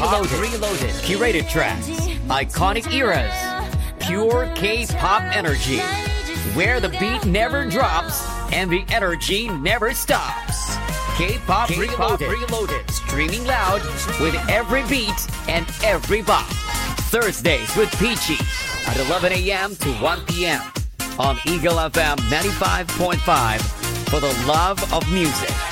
Reloaded. Curated tracks. Iconic eras. Pure K-pop energy. Where the beat never drops and the energy never stops. K-pop Reloaded. Streaming loud with every beat and every bop. Thursdays with Peachy at 11 a.m. to 1 p.m. on Eagle FM 95.5 for the love of music.